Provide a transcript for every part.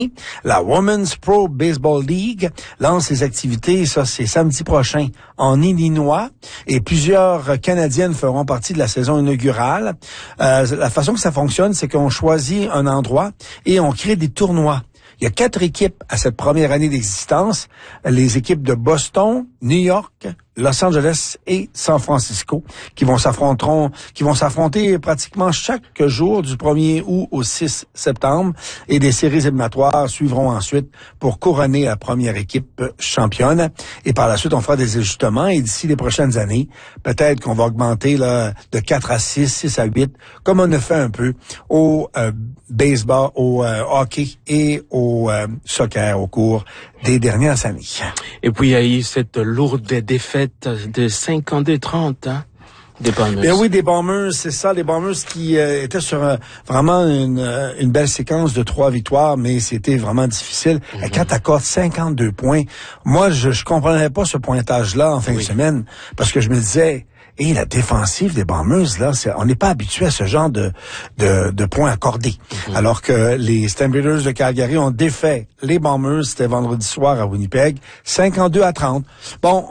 La Women's Pro Baseball League lance ses activités, ça c'est samedi prochain, en Illinois, et plusieurs Canadiennes feront partie de la saison inaugurale. La façon que ça fonctionne, c'est qu'on choisit un endroit et on crée des tournois. Il y a 4 équipes à cette première année d'existence. Les équipes de Boston, New York, Los Angeles et San Francisco qui vont s'affronter pratiquement chaque jour du 1er août au 6 septembre et des séries éliminatoires suivront ensuite pour couronner la première équipe championne et par la suite on fera des ajustements et d'ici les prochaines années, peut-être qu'on va augmenter là, de 4 à 6, 6 à 8 comme on a fait un peu au baseball, au hockey et au soccer au cours des dernières années. Et puis il y a eu cette lourde défaite de 52-30, hein, des Bombers. Bien oui, des Bombers, c'est ça, les Bombers qui étaient sur vraiment une belle séquence de 3 victoires, mais c'était vraiment difficile. Quand t'accordes 52 points, moi je comprenais pas ce pointage-là en fin de semaine, parce que je me disais, et la défensive des Bombers, là, on n'est pas habitué à ce genre de points accordés. Alors que les Stampeders de Calgary ont défait les Bombers, c'était vendredi soir à Winnipeg, 52-30. Bon,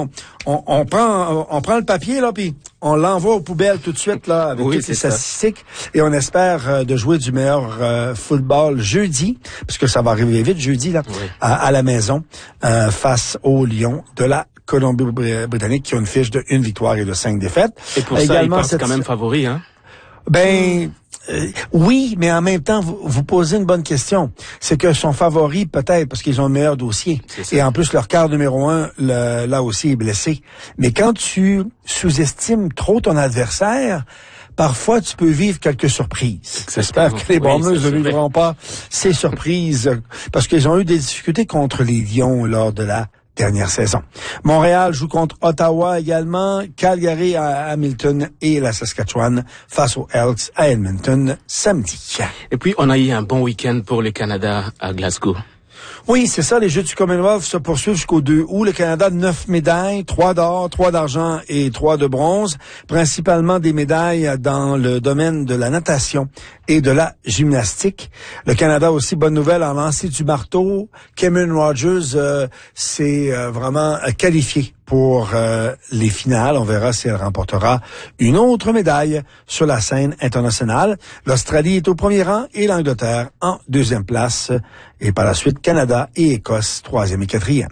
on prend le papier, là, puis on l'envoie aux poubelles tout de suite, là, avec toutes les statistiques, et on espère de jouer du meilleur football jeudi, puisque ça va arriver vite jeudi, là, à la maison, face aux Lions de la Colombie-Britannique qui ont une fiche de 1 victoire et de 5 défaites. Et pour ça, ils passent quand même favoris, hein? Ben, oui, mais en même temps, vous posez une bonne question. C'est que sont favoris peut-être parce qu'ils ont le meilleur dossier. Et en plus, leur quart numéro 1, là aussi, est blessé. Mais quand tu sous-estimes trop ton adversaire, parfois, tu peux vivre quelques surprises. J'espère que les Bombers ne vivront pas ces surprises parce qu'ils ont eu des difficultés contre les Lions lors de la dernière saison. Montréal joue contre Ottawa également, Calgary à Hamilton et la Saskatchewan face aux Elks à Edmonton samedi. Et puis, on a eu un bon week-end pour le Canada à Glasgow. Oui, c'est ça, les Jeux du Commonwealth se poursuivent jusqu'au 2 août. Le Canada, 9 médailles, 3 d'or, 3 d'argent et 3 de bronze. Principalement des médailles dans le domaine de la natation et de la gymnastique. Le Canada aussi, bonne nouvelle, en lancer du marteau. Cameron Rogers s'est vraiment qualifié pour les finales. On verra si elle remportera une autre médaille sur la scène internationale. L'Australie est au premier rang et l'Angleterre en deuxième place. Et par la suite, Canada et Écosse, 3e et 4e.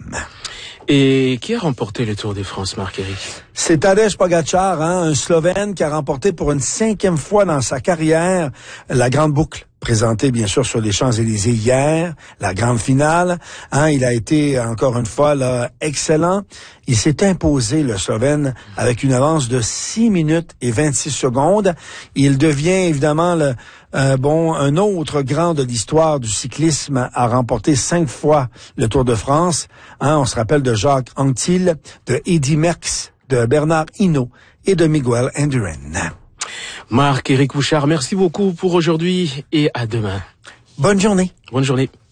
Et qui a remporté le Tour de France, Marc-Éric? C'est Tadej Pogačar, un Slovène qui a remporté pour une 5e fois dans sa carrière la Grande Boucle, présentée bien sûr sur les Champs-Élysées hier, la grande finale. Il a été encore une fois là, excellent. Il s'est imposé, le Slovène, avec une avance de 6 minutes et 26 secondes. Il devient évidemment un autre grand de l'histoire du cyclisme à remporter 5 fois le Tour de France. On se rappelle de Jacques Anquetil, de Eddy Merckx, de Bernard Hinault et de Miguel Indurain. Marc-Éric Bouchard, merci beaucoup pour aujourd'hui et à demain. Bonne journée. Bonne journée.